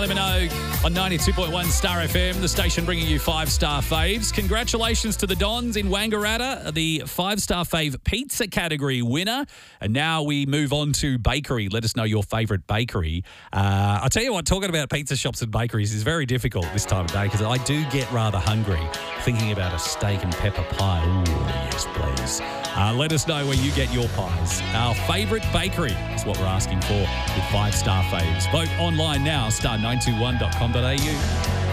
Kylie Minogue on 92.1 Star FM, the station bringing you 5-star faves. Congratulations to the Dons in Wangaratta, the 5-star fave pizza category winner. And now we move on to bakery. Let us know your favourite bakery. I'll tell you what, talking about pizza shops and bakeries is very difficult this time of day because I do get rather hungry thinking about a steak and pepper pie. Ooh, yes, please. Let us know where you get your pies. Our favourite bakery is what we're asking for with 5-star faves. Vote online now, star921.com.au.